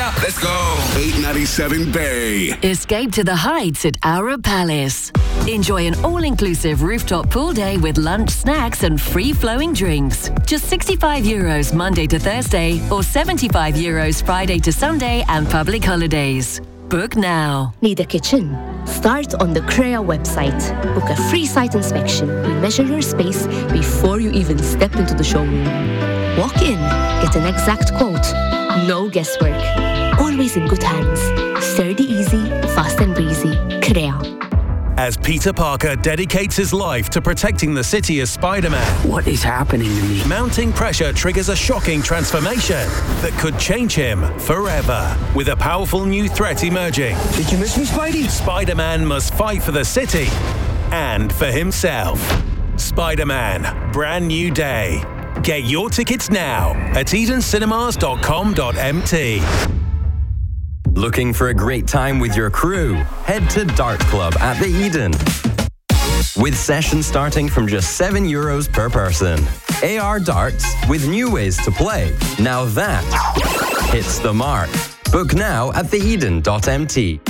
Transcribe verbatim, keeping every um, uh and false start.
Let's go. eight ninety-seven Bay. Escape to the heights at Aura Palace. Enjoy an all-inclusive rooftop pool day with lunch, snacks and free-flowing drinks. Just sixty-five euros Monday to Thursday or seventy-five euros Friday to Sunday and public holidays. Book now. Need a kitchen? Start on the Crea website. Book a free site inspection. We measure your space before you even step into the showroom. Walk in, get an exact quote. No guesswork. Always in good hands. Sturdy easy, fast and breezy. Crea. As Peter Parker dedicates his life to protecting the city as Spider-Man. What is happening to me? Mounting pressure triggers a shocking transformation that could change him forever. With a powerful new threat emerging. Did you miss me, Spidey? Spider-Man must fight for the city and for himself. Spider-Man, Brand New Day. Get your tickets now at eden cinemas dot com dot m t. Looking for a great time with your crew? Head to Dart Club at the Eden. With sessions starting from just seven euros per person. A R darts with new ways to play. Now that hits the mark. Book now at the eden dot m t.